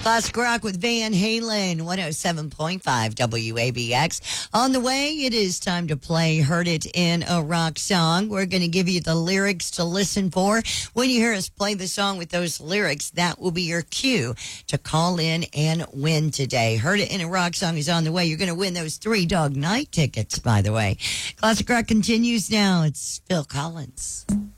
Classic rock with Van Halen, 107.5 WABX. On the way, it is time to play Heard It in a Rock Song. We're going to give you the lyrics to listen for. When you hear us play the song with those lyrics, that will be your cue to call in and win today. Heard It in a Rock Song is on the way. You're going to win those Three Dog Night tickets, by the way. Classic rock continues now. It's Phil Collins.